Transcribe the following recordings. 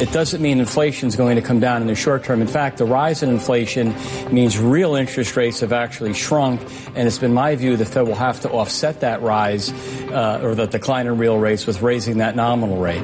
It doesn't mean inflation is going to come down in the short term. In fact, the rise in inflation means real interest rates have actually shrunk, and it's been my view the Fed will have to offset that rise or the decline in real rates with raising that nominal rate.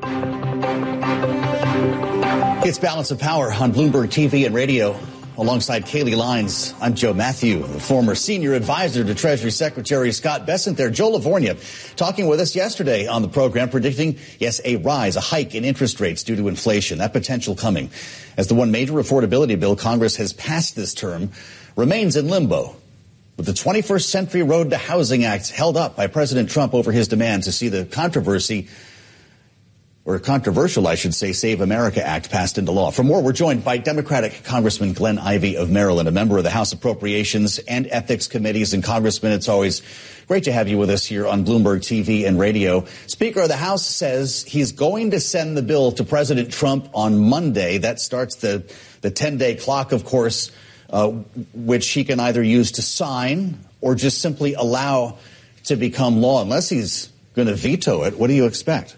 It's Balance of Power on Bloomberg TV and radio. Alongside Kayleigh Lines, I'm Joe Matthew, the former senior advisor to Treasury Secretary Scott Bessent there. Joe Livornia talking with us yesterday on the program, predicting, yes, a hike in interest rates due to inflation. That potential coming as the one major affordability bill Congress has passed this term remains in limbo, with the 21st Century Road to Housing Act held up by President Trump over his demand to see the controversial, I should say, Save America Act passed into law. For more, we're joined by Democratic Congressman Glenn Ivey of Maryland, a member of the House Appropriations and Ethics Committees. And Congressman, it's always great to have you with us here on Bloomberg TV and radio. Speaker of the House says he's going to send the bill to President Trump on Monday. That starts the 10-day clock, of course, which he can either use to sign or just simply allow to become law. Unless he's going to veto it, what do you expect?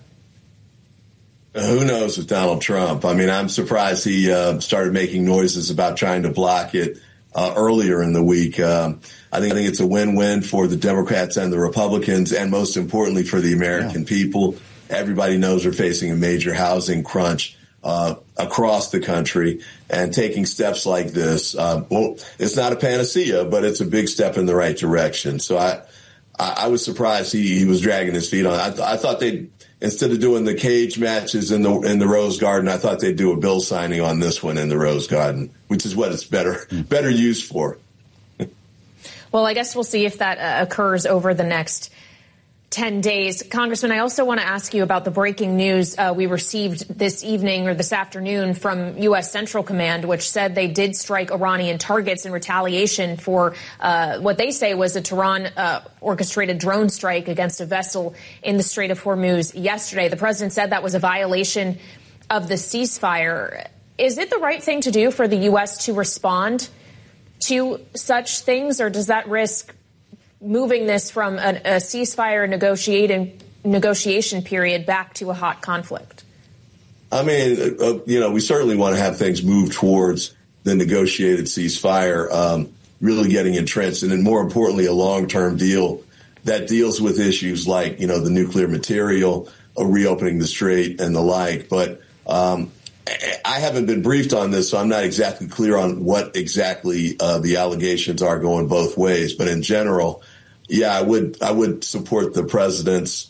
Who knows with Donald Trump? I mean, I'm surprised he started making noises about trying to block it earlier in the week. I think it's a win-win for the Democrats and the Republicans, and most importantly for the American people. Everybody knows we're facing a major housing crunch across the country, and taking steps like this, well, it's not a panacea, but it's a big step in the right direction. So I was surprised he was dragging his feet on it. I thought they'd, instead of doing the cage matches in the Rose Garden, I thought they'd do a bill signing on this one in the Rose Garden, which is what it's better used for. Well, I guess we'll see if that occurs over the next 10 days. Congressman, I also want to ask you about the breaking news we received this evening or this afternoon from U.S. Central Command, which said they did strike Iranian targets in retaliation for what they say was a Tehran-orchestrated drone strike against a vessel in the Strait of Hormuz yesterday. The president said that was a violation of the ceasefire. Is it the right thing to do for the U.S. to respond to such things, or does that risk moving this from a ceasefire negotiation period back to a hot conflict? I mean, we certainly want to have things move towards the negotiated ceasefire, really getting entrenched, and then more importantly, a long-term deal that deals with issues like, the nuclear material, reopening the strait and the like. But I haven't been briefed on this, so I'm not exactly clear on what exactly the allegations are going both ways. But in general, yeah, I would support the president's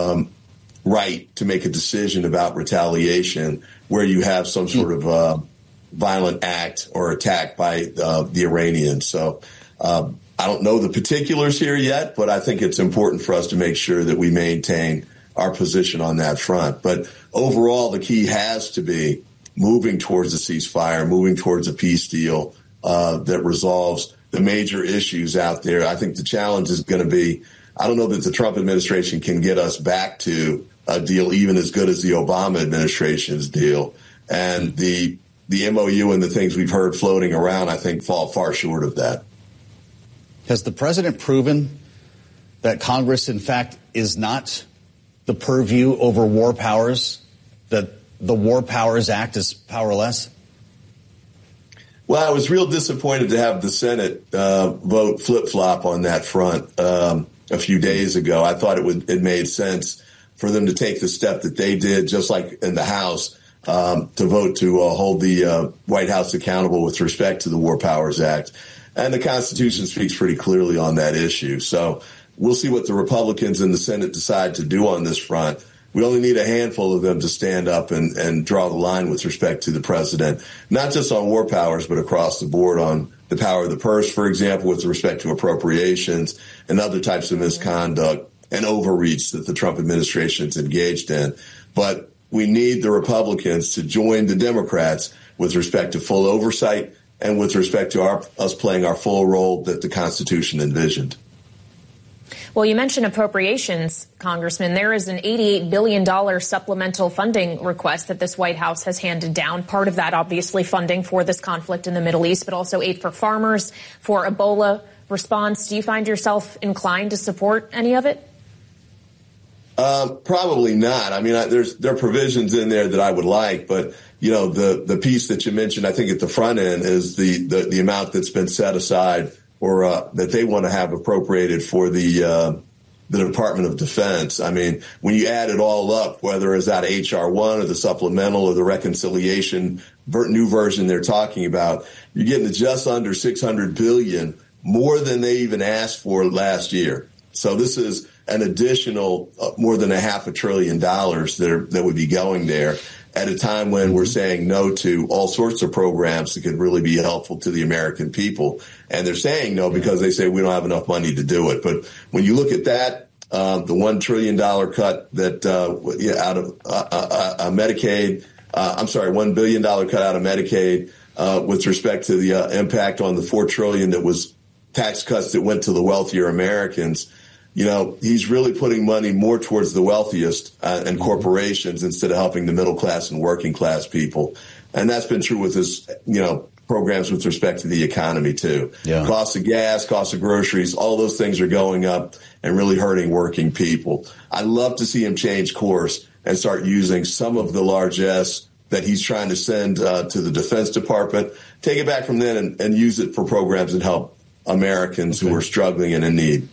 right to make a decision about retaliation where you have some sort of violent act or attack by the Iranians. So I don't know the particulars here yet, but I think it's important for us to make sure that we maintain our position on that front. But overall, the key has to be moving towards a ceasefire, moving towards a peace deal that resolves the major issues out there. I think the challenge is going to be, I don't know that the Trump administration can get us back to a deal even as good as the Obama administration's deal. And the MOU and the things we've heard floating around, I think, fall far short of that. Has the president proven that Congress, in fact, is not the purview over war powers, that the War Powers Act is powerless? Well, I was real disappointed to have the Senate vote flip-flop on that front a few days ago. I thought it made sense for them to take the step that they did, just like in the House, to vote to hold the White House accountable with respect to the War Powers Act. And the Constitution speaks pretty clearly on that issue. So we'll see what the Republicans in the Senate decide to do on this front. We only need a handful of them to stand up and draw the line with respect to the president, not just on war powers, but across the board on the power of the purse, for example, with respect to appropriations and other types of misconduct and overreach that the Trump administration's engaged in. But we need the Republicans to join the Democrats with respect to full oversight and with respect to us playing our full role that the Constitution envisioned. Well, you mentioned appropriations, Congressman. There is an $88 billion supplemental funding request that this White House has handed down. Part of that, obviously, funding for this conflict in the Middle East, but also aid for farmers, for Ebola response. Do you find yourself inclined to support any of it? Probably not. I mean, there are provisions in there that I would like, but the piece that you mentioned, I think at the front end is the amount that's been set aside or that they want to have appropriated for the Department of Defense. I mean, when you add it all up, whether it's out of H.R. 1 or the supplemental or the reconciliation new version they're talking about, you're getting to just under $600 billion, more than they even asked for last year. So this is an additional more than $500 billion that would be going there at a time when we're saying no to all sorts of programs that could really be helpful to the American people. And they're saying no because they say we don't have enough money to do it. But when you look at that, the $1 trillion cut that out of Medicaid, $1 billion cut out of Medicaid with respect to the impact on the $4 trillion that was tax cuts that went to the wealthier Americans. He's really putting money more towards the wealthiest and corporations instead of helping the middle class and working class people. And that's been true with his, programs with respect to the economy, too. Yeah. Cost of gas, cost of groceries, all those things are going up and really hurting working people. I'd love to see him change course and start using some of the largesse that he's trying to send to the Defense Department, take it back from then and use it for programs that help Americans who are struggling and in need.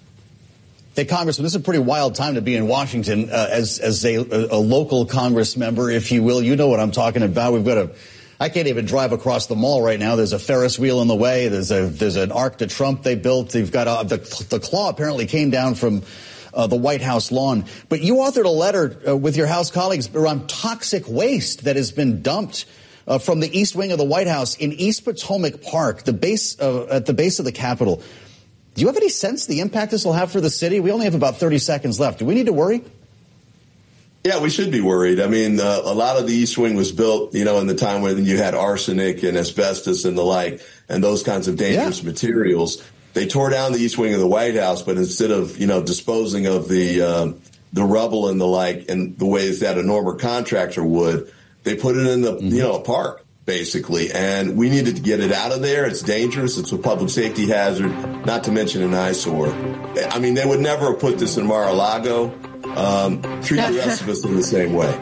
Hey, Congressman, this is a pretty wild time to be in Washington as a local Congress member, if you will. You know what I'm talking about. I can't even drive across the mall right now. There's a Ferris wheel in the way. There's an Arc de Trump they built. They've got the claw apparently came down from the White House lawn. But you authored a letter with your House colleagues around toxic waste that has been dumped from the east wing of the White House in East Potomac Park, at the base of the Capitol. Do you have any sense the impact this will have for the city? We only have about 30 seconds left. Do we need to worry? Yeah, we should be worried. I mean, a lot of the East Wing was built, in the time when you had arsenic and asbestos and the like, and those kinds of dangerous materials. They tore down the East Wing of the White House, but instead of, disposing of the rubble and the like in the ways that a normal contractor would, they put it in the, a park, basically. And we needed to get it out of there. It's dangerous. It's a public safety hazard, not to mention an eyesore. I mean, they would never have put this in Mar-a-Lago. Treat the rest of us in the same way.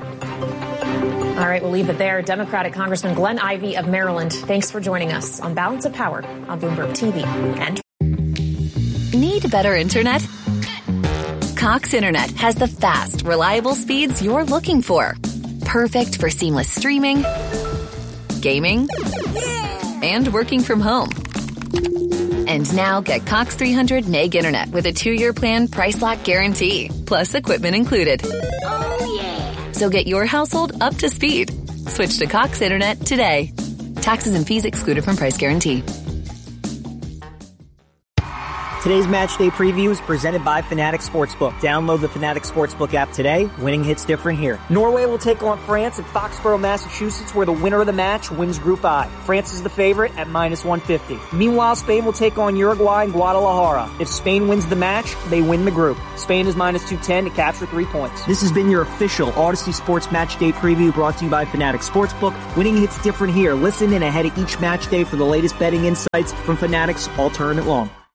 All right, we'll leave it there. Democratic Congressman Glenn Ivey of Maryland, thanks for joining us on Balance of Power on Bloomberg TV. And need better internet? Cox Internet has the fast, reliable speeds you're looking for. Perfect for seamless streaming, gaming, and working from home. And now get Cox 300 meg internet with a 2-year plan, price lock guarantee, plus equipment included. Oh, yeah. So get your household up to speed. Switch to Cox Internet today. Taxes and fees excluded from price guarantee. Today's Match Day Preview is presented by Fanatics Sportsbook. Download the Fanatics Sportsbook app today. Winning hits different here. Norway will take on France at Foxborough, Massachusetts, where the winner of the match wins Group I. France is the favorite at -150. Meanwhile, Spain will take on Uruguay in Guadalajara. If Spain wins the match, they win the group. Spain is -210 to capture 3 points. This has been your official Odyssey Sports Match Day Preview brought to you by Fanatics Sportsbook. Winning hits different here. Listen in ahead of each match day for the latest betting insights from Fanatics all tournament long.